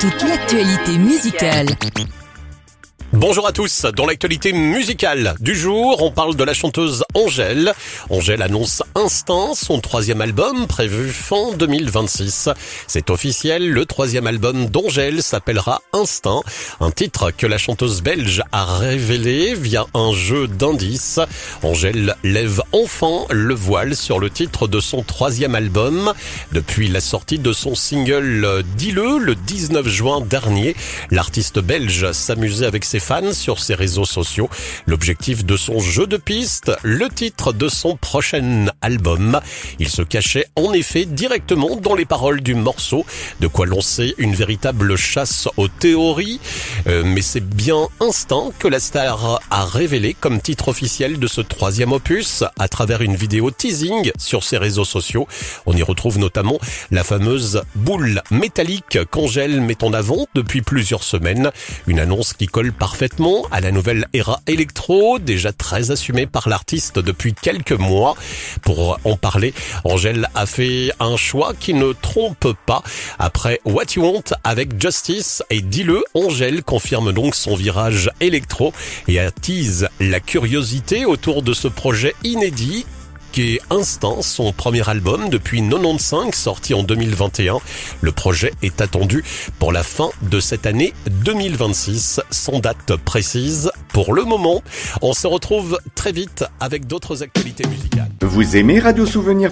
toute l'actualité musicale. Bonjour à tous, dans l'actualité musicale du jour, on parle de la chanteuse Angèle. Angèle annonce Instinct, son 3e album prévu fin 2026. C'est officiel, le 3e album d'Angèle s'appellera Instinct, un titre que la chanteuse belge a révélé via un jeu d'indices. Angèle lève enfin le voile sur le titre de son 3e album. Depuis la sortie de son single Dis-le, le 19 juin dernier, l'artiste belge s'amusait avec ses fans sur ses réseaux sociaux. L'objectif de son jeu de piste, le titre de son prochain album. Il se cachait en effet directement dans les paroles du morceau, de quoi lancer une véritable chasse aux théories. Mais c'est bien Instinct que la star a révélé comme titre officiel de ce 3e opus à travers une vidéo teasing sur ses réseaux sociaux. On y retrouve notamment la fameuse boule métallique qu'Angèle met en avant depuis plusieurs semaines. Une annonce qui colle parfaitement à la nouvelle ère électro, déjà très assumée par l'artiste depuis quelques mois. Pour en parler, Angèle a fait un choix qui ne trompe pas. Après What You Want avec Justice et Dis-le, Angèle confirme donc son virage électro et attise la curiosité autour de ce projet inédit qui est Instinct, son premier album depuis 95, sorti en 2021. Le projet est attendu pour la fin de cette année 2026, sans date précise pour le moment. On se retrouve très vite avec d'autres actualités musicales. Vous aimez radiosouvenir.com ?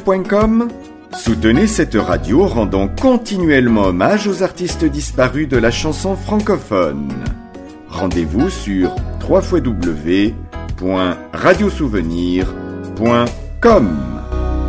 Soutenez cette radio rendant continuellement hommage aux artistes disparus de la chanson francophone. Rendez-vous sur www.radiosouvenir.com.